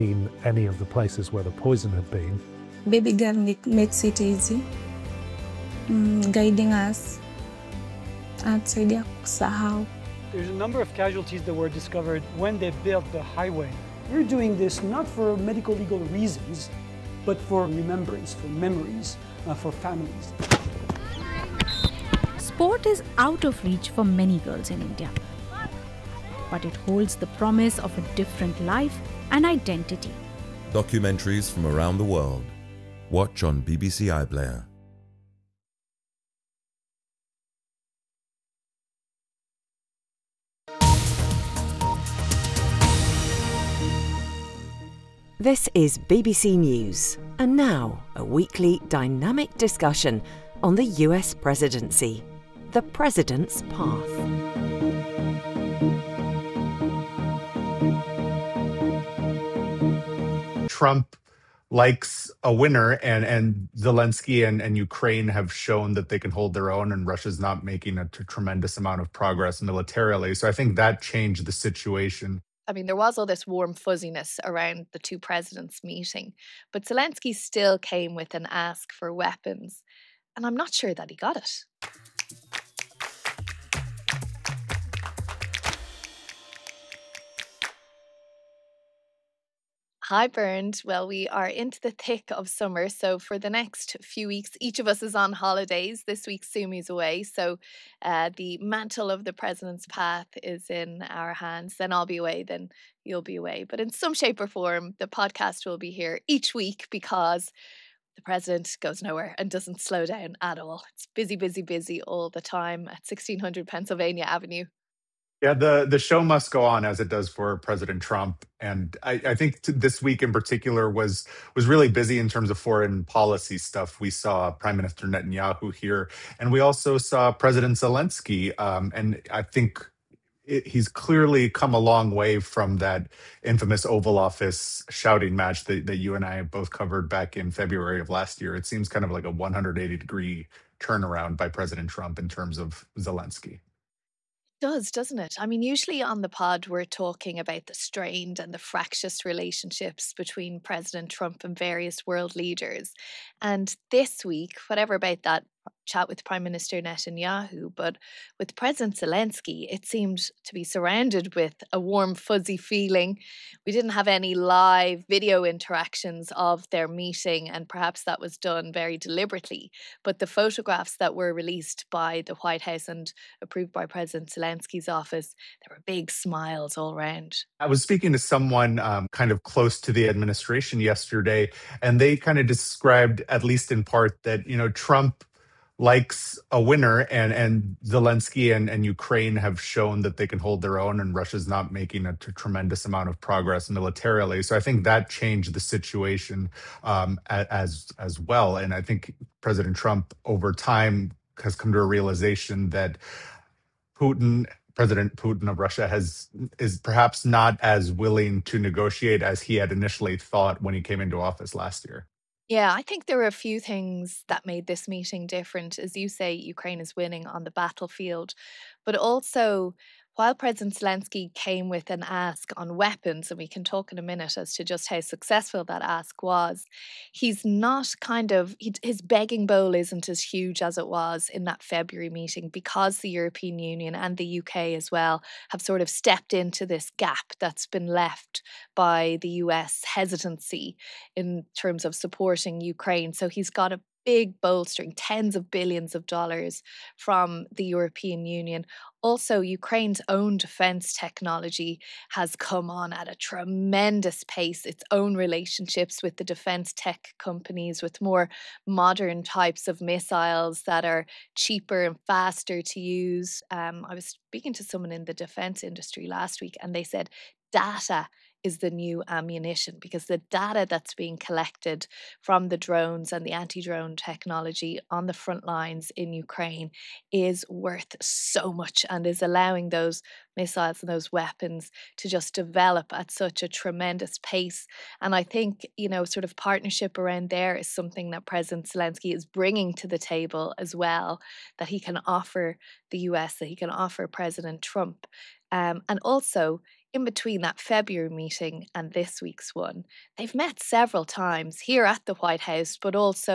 in any of the places where the poison had been. Baby girl makes it easy, guiding us and tusaidia kusahau. There's a number of casualties that were discovered when they built the highway. We're doing this not for medical legal reasons, but for remembrance, for memories, for families. Sport is out of reach for many girls in India, but it holds the promise of a different life and identity. Documentaries from around the world. Watch on BBC iPlayer. This is BBC News, and now a weekly dynamic discussion on the US presidency, the president's path. Trump likes a winner, and Zelensky and Ukraine have shown that they can hold their own, and Russia's not making a tremendous amount of progress militarily. So I think that changed the situation. I mean, there was all this warm fuzziness around the two presidents meeting, but Zelensky still came with an ask for weapons, and I'm not sure that he got it. Hi, Bernd. Well, we are into the thick of summer, so for the next few weeks, each of us is on holidays. This week, Sumi's away, so the mantle of the president's path is in our hands. Then I'll be away, then you'll be away. But in some shape or form, the podcast will be here each week because the president goes nowhere and doesn't slow down at all. It's busy, busy, busy all the time at 1600 Pennsylvania Avenue. Yeah, the show must go on, as it does for President Trump. And I think this week in particular was really busy in terms of foreign policy stuff. We saw Prime Minister Netanyahu here, and we also saw President Zelensky. And I think he's clearly come a long way from that infamous Oval Office shouting match that you and I both covered back in February of last year. It seems kind of like a 180-degree turnaround by President Trump in terms of Zelensky. Does, doesn't it? I mean, usually on the pod, we're talking about the strained and the fractious relationships between President Trump and various world leaders. And this week, whatever about that chat with Prime Minister Netanyahu, but with President Zelensky, it seemed to be surrounded with a warm, fuzzy feeling. We didn't have any live video interactions of their meeting, and perhaps that was done very deliberately. But the photographs that were released by the White House and approved by President Zelensky's office, there were big smiles all around. I was speaking to someone kind of close to the administration yesterday, and they kind of described, at least in part, that, Trump likes a winner, and Zelensky and Ukraine have shown that they can hold their own, and Russia's not making a tremendous amount of progress militarily. So I think that changed the situation as well. And I think President Trump, over time, has come to a realization that President Putin of Russia is perhaps not as willing to negotiate as he had initially thought when he came into office last year. Yeah, I think there were a few things that made this meeting different. As you say, Ukraine is winning on the battlefield, but also while President Zelensky came with an ask on weapons, and we can talk in a minute as to just how successful that ask was, he's not his begging bowl isn't as huge as it was in that February meeting because the European Union and the UK as well have sort of stepped into this gap that's been left by the US hesitancy in terms of supporting Ukraine. So he's got a big bolstering, tens of billions of dollars from the European Union. Also, Ukraine's own defense technology has come on at a tremendous pace, its own relationships with the defense tech companies, with more modern types of missiles that are cheaper and faster to use. I was speaking to someone in the defense industry last week, and they said data is the new ammunition, because the data that's being collected from the drones and the anti-drone technology on the front lines in Ukraine is worth so much and is allowing those missiles and those weapons to just develop at such a tremendous pace. And I think, sort of partnership around there is something that President Zelensky is bringing to the table as well, that he can offer the US, that he can offer President Trump. And also, In between that February meeting and this week's one, they've met several times here at the White House, but also